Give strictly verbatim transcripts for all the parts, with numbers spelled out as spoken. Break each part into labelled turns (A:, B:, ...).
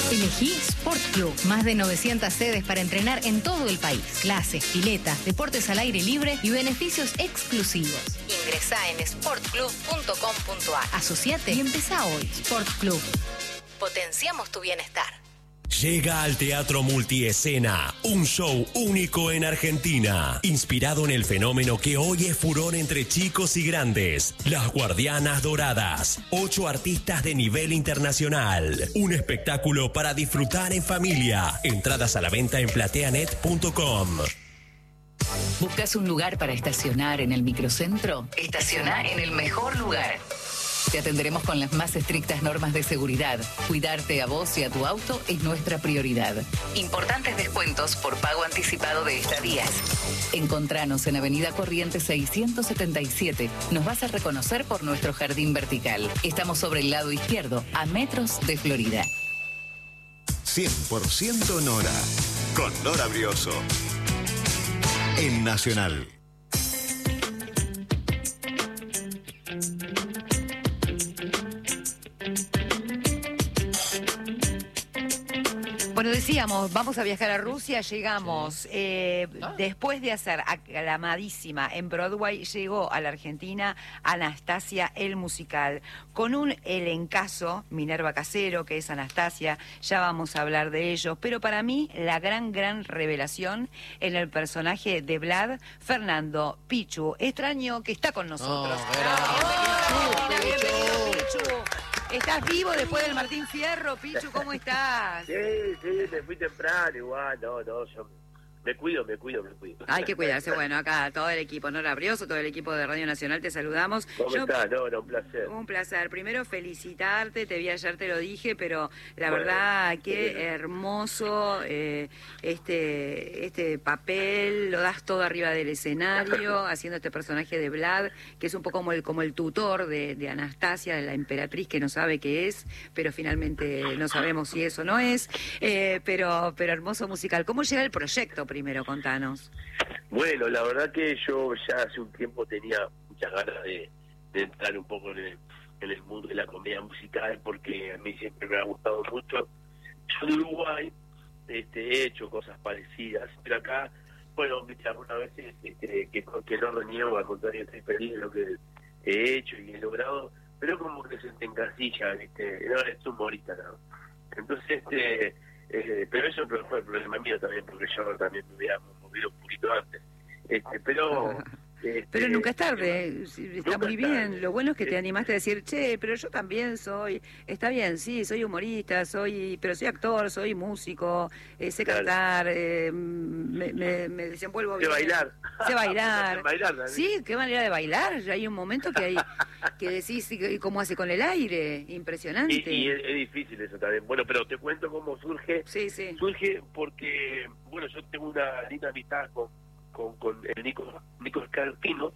A: Elegí Sport Club. Más de novecientas sedes para entrenar en todo el país. Clases, piletas, deportes al aire libre y beneficios exclusivos. Ingresá en sport club punto com punto a r. Asociate y empezá hoy. Sport Club. Potenciamos tu bienestar.
B: Llega al Teatro Multiescena, un show único en Argentina, inspirado en el fenómeno que hoy es furor entre chicos y grandes, Las Guardianas Doradas, ocho artistas de nivel internacional, un espectáculo para disfrutar en familia, entradas a la venta en plateanet punto com.
C: ¿Buscas un lugar para estacionar en el microcentro? Estaciona en el mejor lugar. Te atenderemos con las más estrictas normas de seguridad. Cuidarte a vos y a tu auto es nuestra prioridad. Importantes descuentos por pago anticipado de estadías. Encontranos en Avenida Corrientes seiscientos setenta y siete. Nos vas a reconocer por nuestro jardín vertical. Estamos sobre el lado izquierdo, a metros de Florida.
D: cien por ciento Nora, con Nora Brioso. En Nacional.
E: Bueno, decíamos, vamos a viajar a Rusia, llegamos, eh,
F: Ah.
E: después de hacer aclamadísima en Broadway, llegó a la Argentina Anastasia el musical, con un elencazo, Minerva Casero, que es Anastasia, ya vamos a hablar de ello, pero para mí la gran, gran revelación en el personaje de Vlad, Fernando Pichu, extraño que está con nosotros.
F: No,
E: Ah, bienvenido,
F: Pichu.
E: bienvenido, Pichu. ¿Estás vivo después del Martín Fierro, Pichu? ¿Cómo estás?
G: Sí, sí, me fui temprano igual, no, no, yo me cuido, me cuido, me cuido.
E: Hay que cuidarse, bueno, acá todo el equipo, Nora Brioso, todo el equipo de Radio Nacional, te saludamos.
G: ¿Cómo
E: Yo-
G: estás? No, no, un placer.
E: Un placer. Primero felicitarte, te vi ayer, te lo dije, pero la
G: Bueno,
E: verdad, qué
G: bueno.
E: hermoso eh, este este papel, lo das todo arriba del escenario, haciendo este personaje de Vlad, que es un poco como el, como el tutor de, de Anastasia, de la emperatriz que no sabe qué es, pero finalmente no sabemos si eso no es, eh, pero, pero hermoso musical. ¿Cómo llega el proyecto primero? Contanos.
G: Bueno, la verdad que yo ya hace un tiempo tenía muchas ganas de, de entrar un poco en el, en el mundo de la comedia musical, porque a mí siempre me ha gustado mucho. Yo de Uruguay este, he hecho cosas parecidas, pero acá, bueno, viste, algunas veces este, que, que no reniego, al contrario, estoy feliz de lo que he hecho y he logrado, pero como que se te encasilla, viste, no eres humorista, ¿no? Entonces, este, eh, pero eso no fue el problema mío también, porque yo también me hubiera movido un poquito antes. Este, pero este,
E: Pero nunca es tarde, sí, está
G: nunca
E: muy
G: es
E: bien.
G: tarde.
E: Lo bueno es que te
G: Sí.
E: animaste a decir, che, pero yo también soy, está bien, sí, soy humorista, soy, pero soy actor, soy músico, eh, sé
G: Claro.
E: cantar, eh, me, me, me desenvuelvo
G: Sé
E: bien.
G: bailar.
E: Sé bailar.
G: bailar también.
E: Sí, qué manera de bailar. Ya hay un momento que hay que decís ¿y cómo hace con el aire? Impresionante.
G: Y, y es, es difícil eso también. Bueno, pero te cuento cómo surge.
E: Sí, sí.
G: Surge porque, bueno, yo tengo una linda amistad con, con, con el Nico, Nico Scarpino,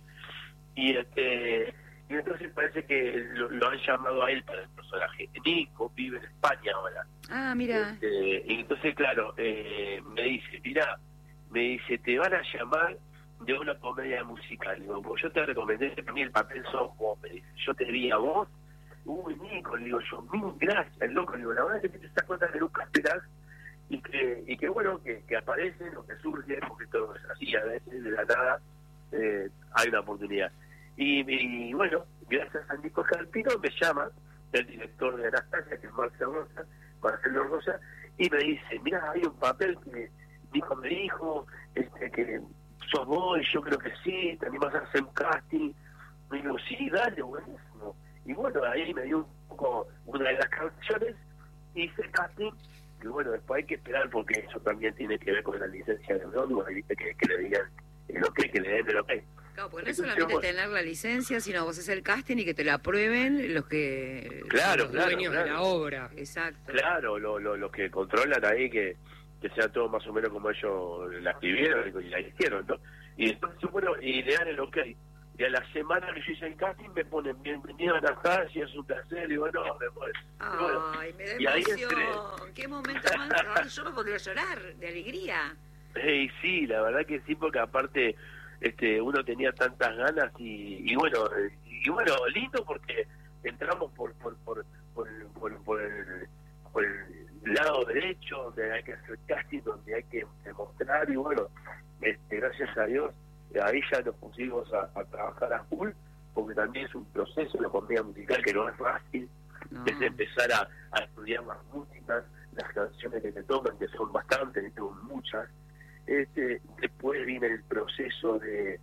G: y este y entonces parece que lo, lo han llamado a él para el personaje. Nico vive en España ahora.
E: Ah, mira.
G: Este, y entonces, claro, eh, me dice, mirá, me dice, te van a llamar de una comedia musical. Digo, pues yo te recomendé, para mí el papel sos vos, me dice. Yo te vi a vos, uy, Nico, le digo yo, mil gracias, loco, le digo, la verdad es que te das cuenta que nunca esperás y que, y que bueno, que, que aparecen o que surge, porque todo es así, a veces de la nada eh, hay una oportunidad. Y, y bueno, gracias a Nico Carpino me llama el director de Anastasia, que es Marcelo Rosa, Marcelo Rosa, y me dice, mira, hay un papel que Nico me dijo, este, que sos vos, y yo creo que sí, te animás a hacer un casting. Me digo, sí, dale, buenísimo. Y bueno, ahí me dio un poco una de las canciones, hice el casting, y bueno, después hay que esperar porque eso también tiene que ver con la licencia de Broadway, viste, que, que le digan el ok, que le den el ok.
E: Claro, porque no es
G: Entonces,
E: solamente
G: bueno,
E: tener la licencia, sino vos haces el casting y que te la aprueben los que...
G: Claro,
E: los
G: claro,
E: dueños
G: claro.
E: de la obra. Exacto.
G: Claro, lo, lo, los que controlan ahí, que, que sea todo más o menos como ellos la escribieron y la hicieron, ¿no? Y entonces, bueno, y le dan el ok. Y a la semana que yo hice el casting me ponen bienvenido a Anastasia, es un placer, y digo, no, me muero. Y bueno,
E: Ay, me da
G: y ahí
E: emoción.
G: entré.
E: Qué momento más... Ay, yo me podría llorar de alegría.
G: Hey, sí, la verdad que sí, porque aparte este uno tenía tantas ganas y, y bueno, y bueno, lindo porque entramos por por por por, por, por el, por el- lado derecho, donde hay que hacer casting, donde hay que demostrar, y bueno, este, gracias a Dios, ahí ya nos pusimos a, a trabajar a full, porque también es un proceso, la comedia musical que no es fácil,
E: No.
G: es empezar a, a estudiar las músicas, las canciones que te tocan, que son bastantes, tengo muchas. Este, después viene el proceso de,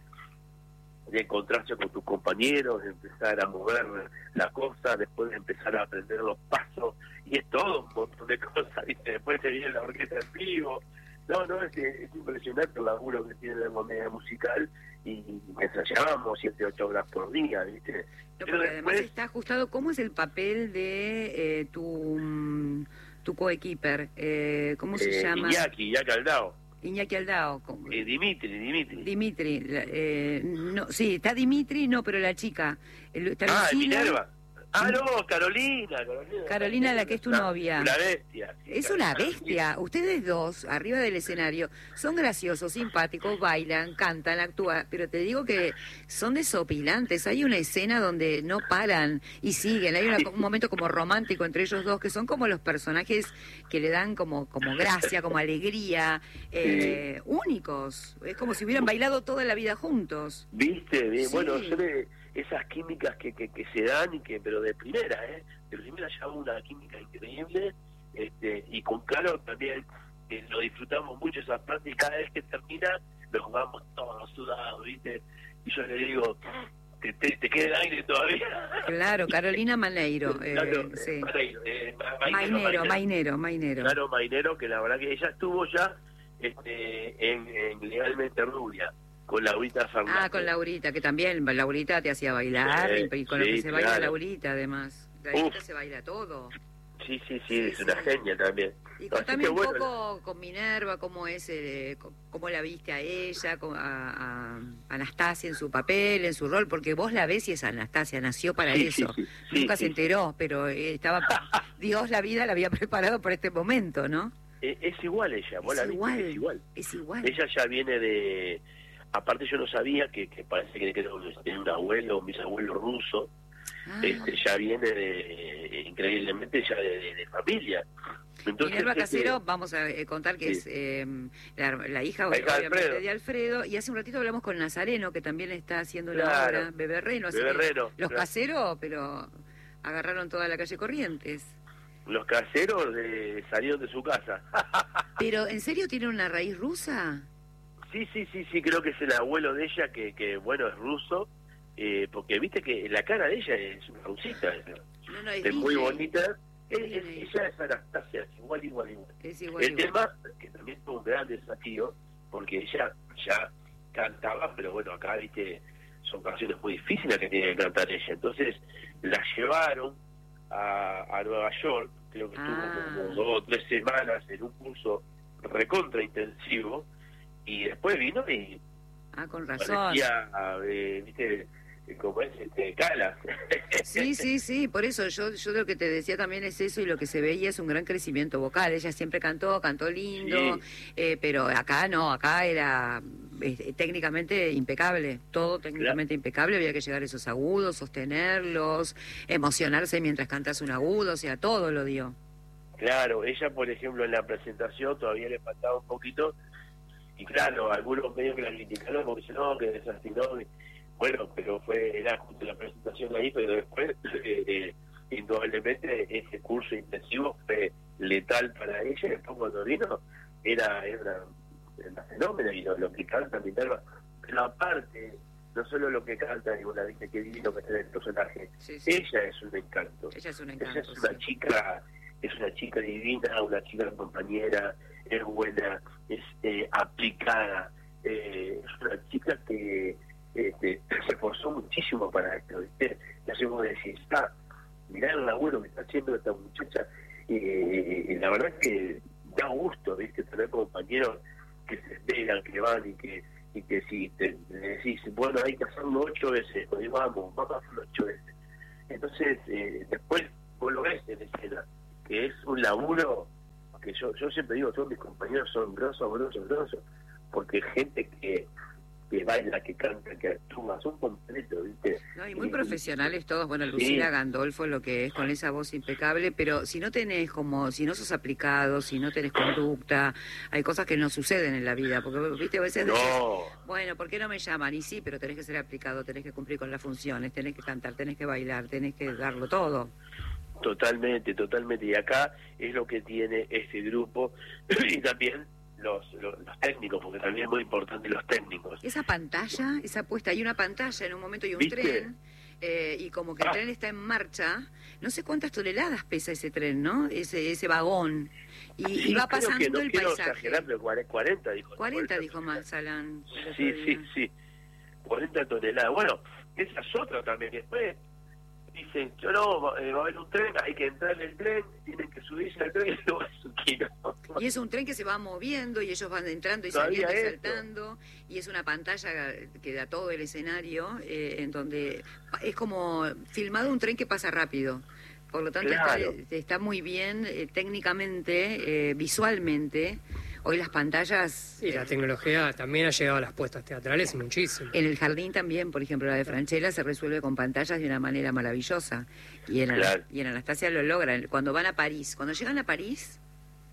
G: de encontrarse con tus compañeros, de empezar a mover la cosa, después de empezar a aprender los pasos, y es todo un montón de cosas, ¿viste? Después te viene la orquesta en vivo. No, no, es, es impresionante el laburo que tiene la comedia musical, y ensayábamos siete, ocho horas por día, ¿viste?
E: No,
G: Pero
E: porque además
G: después,
E: está ajustado. ¿Cómo es el papel de eh, tu, mm, tu coequiper? Eh, ¿Cómo se
G: eh,
E: llama?
G: Iñaki, Iñaki Aldao,
E: Iñaki Aldao. ¿Cómo?
G: eh, Dimitri, Dimitri.
E: Dimitri. la- eh, no, sí, está Dimitri, no, pero la chica. El- Está
G: Ah,
E: Lucila.
G: Minerva. Ah, no, Carolina. Carolina,
E: Carolina, la que es tu
G: una-
E: novia.
G: Una bestia. sí,
E: Es una
G: Carolina.
E: bestia. Ustedes dos, arriba del escenario, son graciosos, simpáticos, bailan, cantan, actúan, pero te digo que son desopilantes. Hay una escena donde no paran y siguen. Hay una- un momento como romántico entre ellos dos, que son como los personajes que le dan como, como gracia, como alegría, eh, únicos. Es como si hubieran bailado toda la vida juntos.
G: ¿Viste? Bien,
E: Sí.
G: Bueno, yo de esas químicas que, que, que se dan, y que pero de primera, ¿eh? De primera ya hubo una química increíble, este, y con Caro también eh, lo disfrutamos mucho esa parte, y cada vez que termina lo jugamos todos sudados, ¿viste? Y yo le digo, ¿te, te, te queda el aire todavía?
E: Claro, Carolina Maneiro. eh,
G: Claro,
E: sí.
G: Maneiro, eh, Ma-
E: Mainero, Mainero, Mainero.
G: Claro, Mainero, que la verdad que ella estuvo ya este, en, en Legalmente Rubia, con Laurita Fernández.
E: Ah, con Laurita, que también Laurita te hacía bailar,
G: Sí,
E: y con lo
G: sí,
E: que se baila
G: claro.
E: Laurita, además. Laurita
G: Uf.
E: se baila todo.
G: Sí, sí, sí,
E: Sí,
G: es una
E: sí.
G: genia también.
E: Y
G: Así
E: contame
G: que
E: un
G: bueno,
E: poco con Minerva, cómo es, eh, co- cómo la viste a ella, co- a, a Anastasia en su papel, en su rol, porque vos la ves y es Anastasia, nació para
G: Sí,
E: eso.
G: sí, sí, sí,
E: Nunca
G: sí,
E: se enteró, pero eh, estaba, Dios la vida la había preparado para este momento, ¿no?
G: eh, es igual ella, vos
E: Es
G: la viste,
E: igual,
G: es igual.
E: es igual.
G: Ella ya viene de... Aparte yo no sabía que, que parece que tiene un abuelo, un bisabuelo ruso,
E: Ah.
G: este, ya viene de, increíblemente ya de, de, de familia. Entonces,
E: Minerva
G: este,
E: Casero, vamos a eh, contar que
G: sí.
E: es eh, la, la hija,
G: La hija de
E: obviamente,
G: Alfredo.
E: de Alfredo, y hace un ratito hablamos con Nazareno, que también está haciendo la
G: Claro.
E: obra, Bebé Reno, así
G: Bebé
E: que
G: Reno,
E: los
G: claro.
E: Caseros, pero agarraron toda la calle Corrientes.
G: Los caseros de, salieron de su casa.
E: Pero, ¿en serio tiene una raíz rusa?
G: Sí, sí, sí, sí, creo que es el abuelo de ella, que, que bueno, es ruso, eh, porque viste que la cara de ella es una rusita,
E: No, no, es,
G: es muy
E: D J.
G: bonita,
E: Es
G: es- es-
E: D J.
G: ella es Anastasia, es igual, igual, igual.
E: Es igual,
G: El
E: igual.
G: tema, que también fue un gran desafío, porque ella ya cantaba, pero bueno, acá, viste, son canciones muy difíciles que tiene que cantar ella, entonces la llevaron a, a Nueva York, creo que
E: Ah.
G: estuvo como dos o tres semanas en un curso recontra intensivo, y después vino y
E: Ah, con razón.
G: parecía, eh, viste, como es, este, Calas.
E: Sí, sí, sí, por eso yo, yo lo que te decía también es eso, y lo que se veía es un gran crecimiento vocal. Ella siempre cantó, cantó lindo,
G: Sí.
E: eh, pero acá no, acá era eh, técnicamente impecable, todo técnicamente impecable, había que llegar a esos agudos, sostenerlos, emocionarse mientras cantas un agudo, o sea, todo lo dio.
G: Claro, ella, por ejemplo, en la presentación todavía le faltaba un poquito, y claro, algunos medios que la criticaron porque dicen, no, que desafinó. Bueno, pero fue, era justo la presentación ahí, pero después, eh, eh, indudablemente, ese curso intensivo fue letal para ella, y después cuando vino, era, era una, era una fenómeno, y lo, lo que canta Minerva, pero aparte, no solo lo que canta, digo, la viste qué divino que tiene el personaje,
E: Sí, sí.
G: ella es un encanto.
E: Ella es un
G: Ella
E: encanto.
G: es una
E: sí.
G: chica, es una chica divina, una chica compañera, es buena, es eh, aplicada, eh, es una chica que este, se esforzó muchísimo para esto, ¿viste? Y así vos decís, ah, mirá el laburo que está haciendo esta muchacha, eh, y la verdad es que da gusto, ¿viste? Tener compañeros que se esperan, que van y que y que si te, le decís, bueno, hay que hacerlo ocho veces, pues vamos, vamos a hacerlo ocho veces. Entonces, eh, después vos lo ves en escena, que es un laburo que yo yo siempre digo, todos mis compañeros son grosos, grosos, grosos, porque gente que que baila, que canta, que actúa, son completos, ¿viste?
E: No, y muy
G: Y-
E: profesionales todos. Bueno,
G: Sí.
E: Lucila Gandolfo, lo que es, con esa voz impecable, pero si no tenés como, si no sos aplicado, si no tenés conducta, hay cosas que no suceden en la vida, porque, viste, a veces decís,
G: No,
E: bueno, ¿por qué no me llaman? Y sí, pero tenés que ser aplicado, tenés que cumplir con las funciones, tenés que cantar, tenés que bailar, tenés que darlo todo.
G: totalmente, totalmente. Y acá es lo que tiene este grupo y también los, los, los técnicos, porque también es muy importante los técnicos.
E: Esa pantalla, esa puesta, hay una pantalla en un momento y un
G: ¿Viste?
E: tren, eh, y como que el
G: Ah.
E: tren está en marcha, no sé cuántas toneladas pesa ese tren, ¿no? Ese ese vagón. Y, y
G: Sí,
E: va
G: creo
E: pasando
G: que no
E: el
G: quiero
E: paisaje.
G: exagerar, pero cuarenta dijo.
E: cuarenta dijo Mazalán. el otro
G: Sí, sí,
E: día.
G: sí. cuarenta toneladas. Bueno, esa es otra también. Después dicen, yo no, eh, va a haber un tren, hay que entrar en el tren, tienen que subirse al tren y luego es un kilómetro.
E: Y es un tren que se va moviendo y ellos van entrando y
G: Todavía
E: saliendo y
G: esto.
E: saltando. Y es una pantalla que da todo el escenario, eh, en donde es como filmado un tren que pasa rápido. Por lo tanto,
G: Claro.
E: está, está muy bien eh, técnicamente, eh, visualmente. Hoy las pantallas...
F: Y la
E: eh,
F: tecnología también ha llegado a las puestas teatrales muchísimo.
E: en el jardín también, por ejemplo, la de Franchella se resuelve con pantallas de una manera maravillosa. Y en,
G: Claro.
E: y en Anastasia lo logran. Cuando van a París, cuando llegan a París,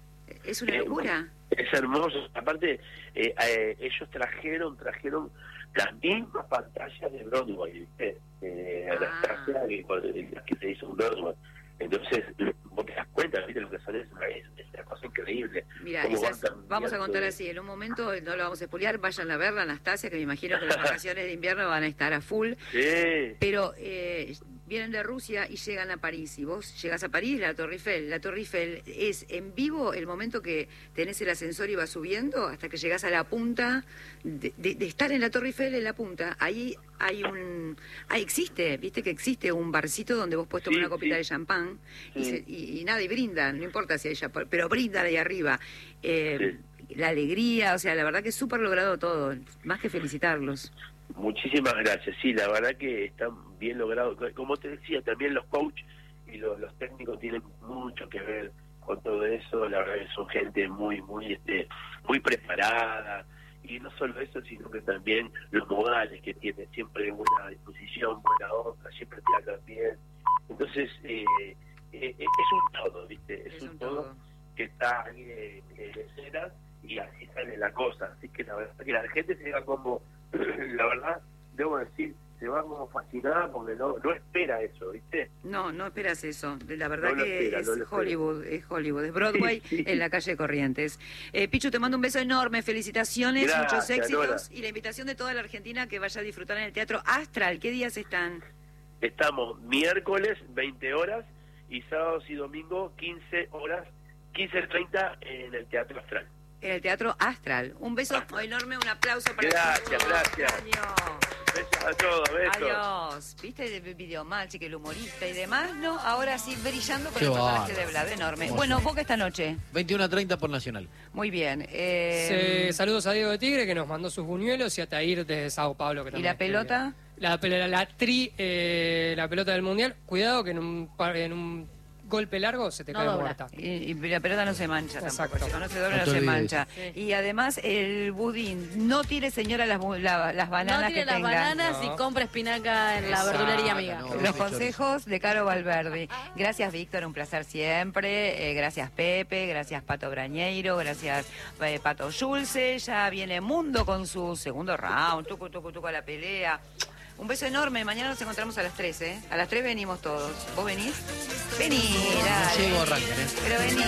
E: es una
G: Eh,
E: locura.
G: Es hermoso. Aparte, eh, eh, ellos trajeron, trajeron las mismas pantallas de Broadway, ¿viste? Eh,
E: Ah.
G: Anastasia, que, las que se hizo en Broadway. Entonces, vos te das cuenta, ¿viste? Lo que sale es una, es una cosa increíble.
E: Mira,
G: Cómo
E: esas-
G: van cambiando
E: vamos a contar
G: de-
E: así, en un momento, no lo vamos a expoliar, vayan a verla, Anastasia, que me imagino que las vacaciones de invierno van a estar a full,
G: Sí.
E: pero eh, vienen de Rusia y llegan a París, y vos llegás a París, la Torre Eiffel, la Torre Eiffel es en vivo el momento que tenés el ascensor y vas subiendo, hasta que llegás a la punta, de, de- de estar en la Torre Eiffel en la punta, ahí hay un, ahí existe, viste que existe un barcito donde vos puedes tomar
G: Sí,
E: una copita
G: sí.
E: de champán, y,
G: Sí.
E: se- y, y nada, y brindan, no importa si hay champán, pero brindan ahí arriba. Eh, La alegría, o sea, la verdad que es súper logrado todo, más que felicitarlos.
G: Muchísimas gracias. Sí, la verdad que están bien logrados. Como te decía, también los coaches y los, los técnicos tienen mucho que ver con todo eso. La verdad que son gente muy, muy, este, muy preparada. Y no solo eso, sino que también los modales que tienen, siempre buena disposición, buena onda, siempre te hablan bien. Entonces, eh, eh, es un todo, ¿viste? Es,
E: Es
G: un,
E: un
G: todo,
E: todo.
G: que está ahí en, en escena y así sale la cosa. Así que la verdad que la gente se va como, la verdad, debo decir, se va como fascinada porque no, no espera eso, ¿viste?
E: No, no esperas eso. La verdad
G: No lo
E: que
G: espera,
E: es
G: no lo espera.
E: Hollywood, es Hollywood, es Broadway
G: Sí, sí.
E: en la calle Corrientes. Eh, Pichu, te mando un beso enorme, felicitaciones,
G: Gracias,
E: muchos éxitos
G: Nora.
E: y la invitación de toda la Argentina que vaya a disfrutar en el Teatro Astral. ¿Qué días están?
G: Estamos miércoles veinte horas y sábados y domingos quince horas, quince treinta en el Teatro Astral.
E: En el Teatro Astral. Un beso enorme, un aplauso para
G: Gracias,
E: todos.
G: gracias.
E: Año.
G: Besos a todos, besos.
E: Adiós. ¿Viste el video mal, que el humorista y demás? No, ahora sí, brillando con
H: Qué
E: el personaje
H: bárbaro.
E: de Vlad, enorme.
H: Hermoso.
E: Bueno, Boca esta noche.
H: veintiuno a treinta por Nacional.
E: Muy bien. Eh,
F: Se- saludos a Diego de Tigre, que nos mandó sus buñuelos, y a Tair desde Sao Paulo. Que
E: ¿Y
F: también
E: la
F: escribe.
E: pelota?
F: La, la, la tri, eh, la pelota del Mundial. Cuidado que en un, par- en un golpe largo se te
I: No
F: cae
I: dobla.
F: muerta.
E: Y, y la pelota no se mancha tampoco,
F: Exacto.
E: chicos, no se dobla,
H: No
E: no,
H: te
E: se
H: olvides.
E: mancha. Y además el budín, no tire señora las, bu- la- las bananas
I: No tire
E: que
I: las
E: tengan.
I: bananas
F: No.
I: y compra espinaca en la
F: Exacto,
I: verdulería amiga.
H: no.
E: Los
H: Chorizo.
E: consejos de Caro Valverde. Gracias, Víctor, un placer siempre. Eh, gracias, Pepe. Gracias, Pato Brañeiro. Gracias, eh, Pato Schulze. Ya viene Mundo con su segundo round. Tucu, tucu, tucu a la pelea. Un beso enorme. Mañana nos encontramos a las tres, ¿eh? A las tres venimos todos. ¿Vos venís? Vení, dale.
H: Llego, arrancan, ¿eh?
E: Pero vení.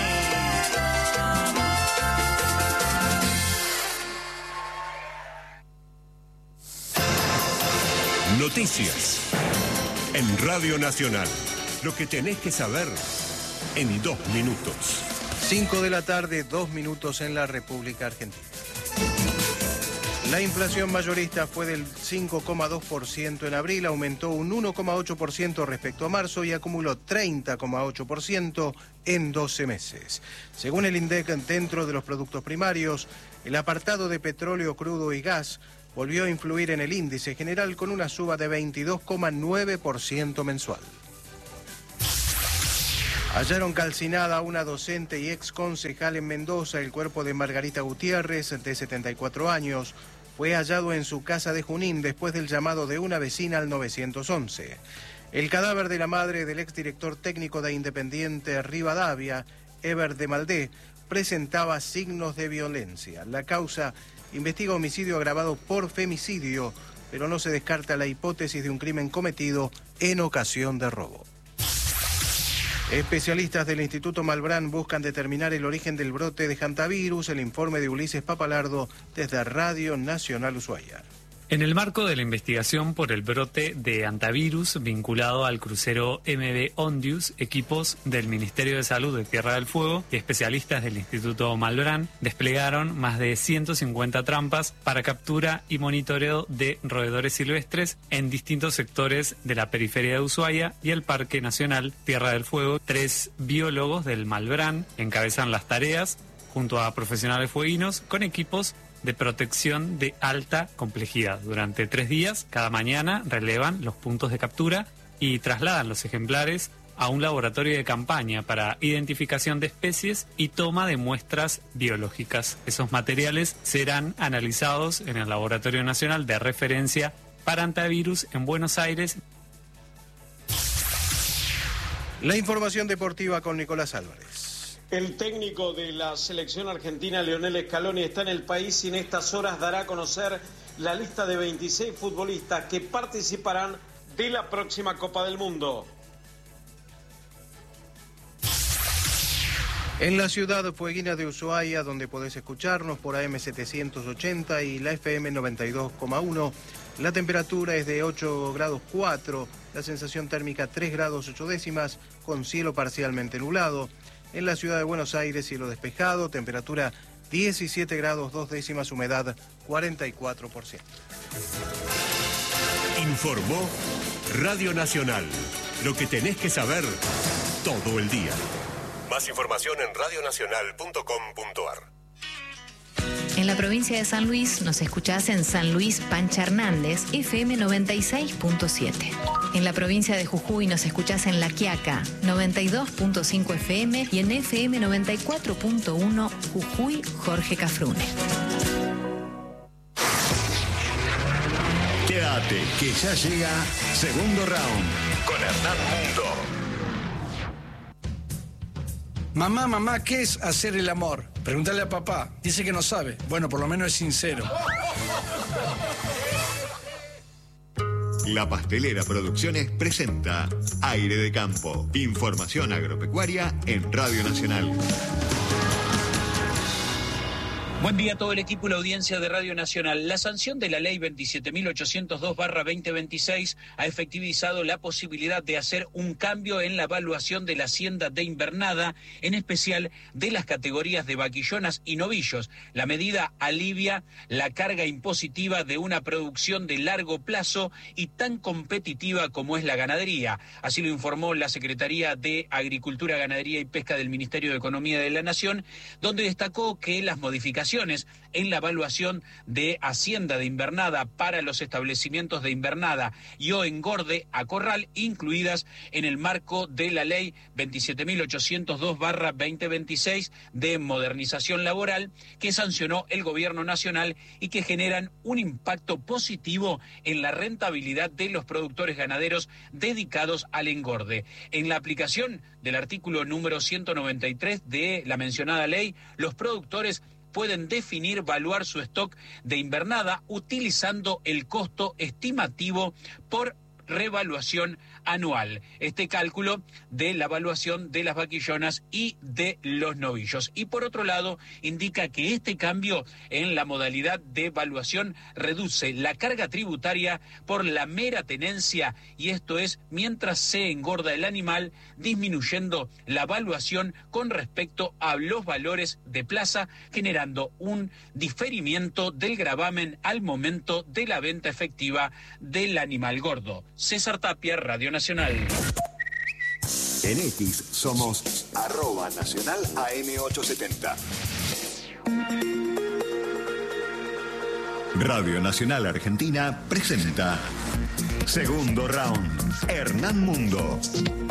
B: Noticias. En Radio Nacional. Lo que tenés que saber en dos minutos.
J: cinco de la tarde, dos minutos en la República Argentina. La inflación mayorista fue del cinco coma dos por ciento en abril, aumentó un uno coma ocho por ciento respecto a marzo y acumuló treinta coma ocho por ciento en doce meses. Según el INDEC, dentro de los productos primarios, el apartado de petróleo crudo y gas volvió a influir en el índice general con una suba de veintidós coma nueve por ciento mensual. Hallaron calcinada a una docente y ex concejal en Mendoza. El cuerpo de Margarita Gutiérrez, de setenta y cuatro años, fue hallado en su casa de Junín después del llamado de una vecina al nueve once. El cadáver de la madre del exdirector técnico de Independiente Rivadavia, Eber de Maldé, presentaba signos de violencia. La causa investiga homicidio agravado por femicidio, pero no se descarta la hipótesis de un crimen cometido en ocasión de robo. Especialistas del Instituto Malbrán buscan determinar el origen del brote de hantavirus. El informe de Ulises Papalardo desde Radio Nacional Ushuaia.
H: En el marco de la investigación por el brote de hantavirus vinculado al crucero M V Ondius, equipos del Ministerio de Salud de Tierra del Fuego y especialistas del Instituto Malbrán desplegaron más de ciento cincuenta trampas para captura y monitoreo de roedores silvestres en distintos sectores de la periferia de Ushuaia y el Parque Nacional Tierra del Fuego. Tres biólogos del Malbrán encabezan las tareas junto a profesionales fueguinos con equipos de protección de alta complejidad. Durante tres días, cada mañana, relevan los puntos de captura y trasladan los ejemplares a un laboratorio de campaña para identificación de especies y toma de muestras biológicas. Esos materiales serán analizados en el Laboratorio Nacional de Referencia para Hantavirus en Buenos Aires.
J: La información deportiva con Nicolás Álvarez.
I: El técnico de la selección argentina, Lionel Scaloni, está en el país y en estas horas dará a conocer la lista de veintiséis futbolistas que participarán de la próxima Copa del Mundo.
J: En la ciudad fueguina de Ushuaia, donde podés escucharnos por A M setecientos ochenta y la F M noventa y dos coma uno, la temperatura es de ocho grados cuatro, la sensación térmica tres grados ocho décimas, con cielo parcialmente nublado. En la ciudad de Buenos Aires, cielo despejado, temperatura diecisiete grados dos décimas, humedad cuarenta y cuatro por ciento.
B: Informó Radio Nacional. Lo que tenés que saber todo el día. Más información en radio nacional punto com punto a r.
A: En la provincia de San Luis nos escuchás en San Luis Pancha Hernández, F M noventa y seis punto siete. En la provincia de Jujuy nos escuchás en La Quiaca, noventa y dos punto cinco F M y en F M noventa y cuatro punto uno Jujuy Jorge Cafrune.
D: Quédate, que ya llega Segundo Round con Hernán Mundo.
K: Mamá, mamá, ¿qué es hacer el amor? Pregúntale a papá. Dice que no sabe. Bueno, por lo menos es sincero.
D: La Pastelera Producciones presenta Aire de Campo. Información agropecuaria en Radio Nacional.
L: Buen día a todo el equipo y la audiencia de Radio Nacional. La sanción de la ley veintisiete mil ochocientos dos barra veinte veintiséis ha efectivizado la posibilidad de hacer un cambio en la evaluación de la hacienda de invernada, en especial de las categorías de vaquillonas y novillos. La medida alivia la carga impositiva de una producción de largo plazo y tan competitiva como es la ganadería. Así lo informó la Secretaría de Agricultura, Ganadería y Pesca del Ministerio de Economía de la Nación, donde destacó que las modificaciones en la evaluación de hacienda de invernada para los establecimientos de invernada y o engorde a corral, incluidas en el marco de la ley veintisiete mil ochocientos dos barra veinte veintiséis de modernización laboral, que sancionó el gobierno nacional y que generan un impacto positivo en la rentabilidad de los productores ganaderos dedicados al engorde. En la aplicación del artículo número ciento noventa y tres de la mencionada ley, los productores pueden definir, evaluar su stock de invernada utilizando el costo estimativo por revaluación anual. Este cálculo de la evaluación de las vaquillonas y de los novillos. Y por otro lado, indica que este cambio en la modalidad de evaluación reduce la carga tributaria por la mera tenencia, y esto es mientras se engorda el animal, disminuyendo la evaluación con respecto a los valores de plaza, generando un diferimiento del gravamen al momento de la venta efectiva del animal gordo. César Tapia, Radio Nacional.
D: En X somos arroba nacional A M ochocientos setenta. Radio Nacional Argentina presenta Segundo Round. Hernán Mundo.